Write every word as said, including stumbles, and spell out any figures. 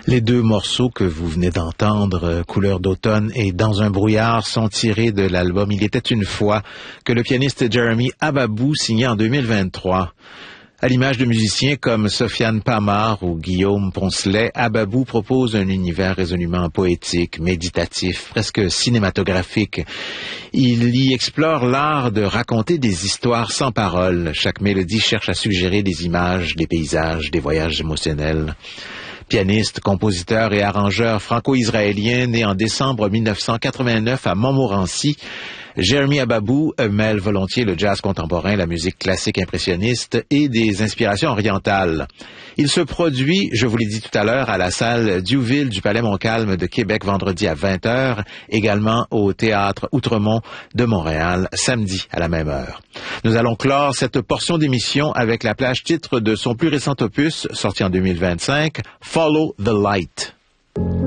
Les deux morceaux que vous venez d'entendre, Couleur d'automne et Dans un brouillard, sont tirés de l'album Il était une fois, que le pianiste Jeremy Ababou signait en deux mille vingt-trois. À l'image de musiciens comme Sofiane Pamar ou Guillaume Poncelet, Ababou propose un univers résolument poétique, méditatif, presque cinématographique. Il y explore l'art de raconter des histoires sans paroles. Chaque mélodie cherche à suggérer des images, des paysages, des voyages émotionnels. Pianiste, compositeur et arrangeur franco-israélien né en décembre mille neuf cent quatre-vingt-neuf à Montmorency, Jeremy Ababou mêle volontiers le jazz contemporain, la musique classique impressionniste et des inspirations orientales. Il se produit, je vous l'ai dit tout à l'heure, à la salle Diouville du Palais Montcalm de Québec vendredi à vingt heures, également au Théâtre Outremont de Montréal samedi à la même heure. Nous allons clore cette portion d'émission avec la plage titre de son plus récent opus, sorti en deux mille vingt-cinq, Follow the Light.